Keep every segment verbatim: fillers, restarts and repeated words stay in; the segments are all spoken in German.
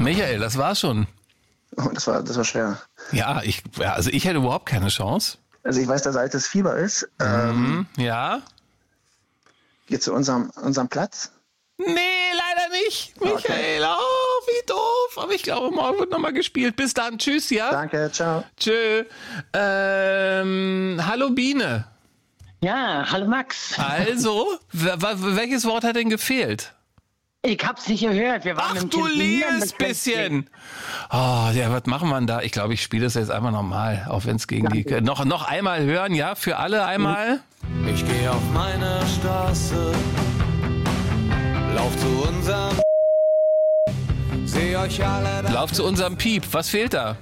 Michael, das war's schon. Oh, das war, das war schwer. Ja, ich, ja, also ich hätte überhaupt keine Chance. Also ich weiß, dass altes Fieber ist. Ähm, Mhm, ja. Geht zu unserem, unserem Platz. Nee, leider nicht. Michael, oh, wie doof. Aber ich glaube, morgen wird nochmal gespielt. Bis dann. Tschüss, ja? Danke, ciao. Tschö. Ähm, hallo Biene. Ja, hallo Max. Also, w- w- welches Wort hat denn gefehlt? Ich hab's nicht gehört. Wir waren Ach, im du Telefonieren liest mit- bisschen. Oh, ja, was machen wir denn da? Ich glaube, ich spiele das jetzt einfach nochmal, auch wenn es gegen die... Noch, noch einmal hören, ja? Für alle einmal. Ich gehe auf meine Straße, lauf zu unserem, seh euch alle da. Lauf zu unserem Piep. Was fehlt da?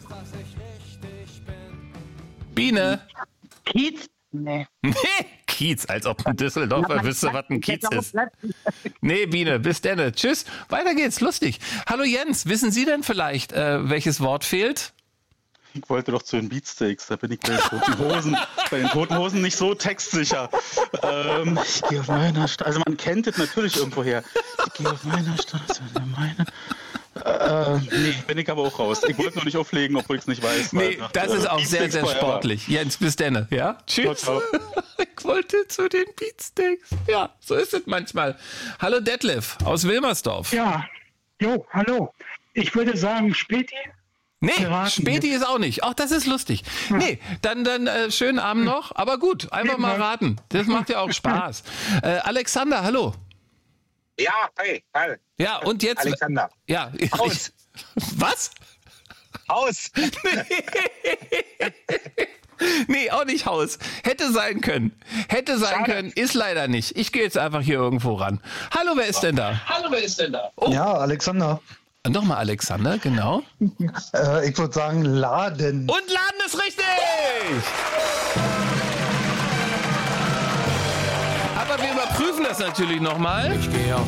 Biene. Kiez? Nee. Nee, Kiez, als ob ein Düsseldorfer wüsste, was ein Kiez ist. Nee, Biene, bis denn. Tschüss. Weiter geht's, lustig. Hallo Jens, wissen Sie denn vielleicht, äh, welches Wort fehlt? Ich wollte doch zu den Beatsteaks, da bin ich bei den Toten Hosen, bei den Toten Hosen nicht so textsicher. Ähm, ich gehe auf meiner Straße, also man kennt es natürlich irgendwoher. Ich gehe auf meiner Straße, meine... Äh, nee, bin ich aber auch raus. Ich wollte noch nicht auflegen, obwohl ich es nicht weiß. Nee, weil, das äh, ist auch sehr, Beatsteaks sehr forever. sportlich. Jens, bis denn. Ja? Tschüss. Ciao, ciao. Ich wollte zu den Beatsteaks. Ja, so ist es manchmal. Hallo Detlef aus Wilmersdorf. Ja, jo, hallo. Ich würde sagen Späti. Nee, Piraten. Späti ist auch nicht. Ach, das ist lustig. Nee, dann, dann äh, schönen Abend noch. Aber gut, einfach mal raten. Das macht ja auch Spaß. Äh, Alexander, hallo. Ja, hi, hi. Ja, und jetzt... Alexander. Ja. Haus. Was? Haus. Nee, auch nicht Haus. Hätte sein können. Hätte sein Schade. können, ist leider nicht. Ich gehe jetzt einfach hier irgendwo ran. Hallo, wer ist denn da? Hallo, wer ist denn da? Oh. Ja, Alexander. Nochmal Alexander, genau. Äh, ich würde sagen Laden. Und Laden ist richtig! Aber wir überprüfen das natürlich nochmal. Ich gehe auf